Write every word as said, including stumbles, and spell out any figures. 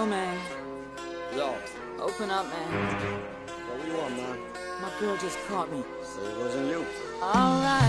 Yo, man. Yo. Open up, man. What do you want, man? My girl just caught me. Say it wasn't you. Alright.